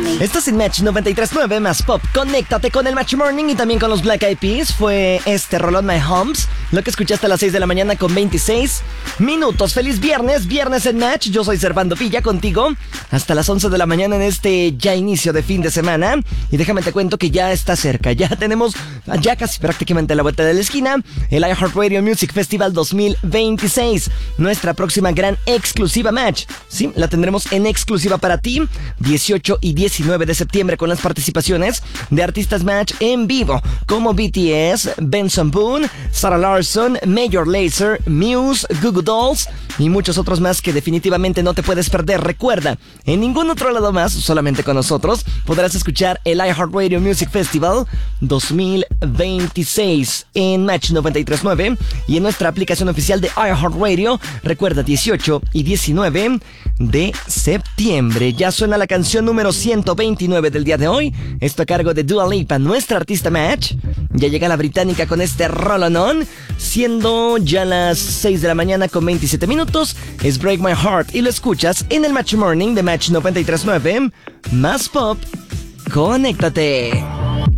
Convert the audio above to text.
Morning. Estás en Match 93.9 más Pop. Conéctate con el Match Morning y también con los Black Eyed Peas. Fue este Roll on My Homes, lo que escuchaste a las 6 de la mañana con 26 minutos. Feliz viernes en Match. Yo soy Servando Villa contigo hasta las 11 de la mañana en este ya inicio de fin de semana. Y déjame te cuento que ya está cerca. Ya tenemos ya casi prácticamente a la vuelta de la esquina el iHeartRadio Music Festival 2026. Nuestra próxima gran exclusiva Match. Sí, la tendremos en exclusiva para ti. 18 y 19 de septiembre con las participaciones de artistas Match en vivo como BTS, Benson Boone, Sarah Larsson, Major Lazer, Muse, Goo Goo Dolls y muchos otros más que definitivamente no te puedes perder. Recuerda, en ningún otro lado más, solamente con nosotros, podrás escuchar el iHeartRadio Music Festival 2026 en Match 93.9 y en nuestra aplicación oficial de iHeartRadio. Recuerda, 18 y 19 de septiembre. Ya suena la canción número 129 del día de hoy. Esto a cargo de Dua Lipa, nuestra artista Match. Ya llega la británica con este Roll On, siendo ya las 6 de la mañana con 27 minutos. Es Break My Heart y lo escuchas en el Match Morning de Match 93.9 más Pop. Conéctate.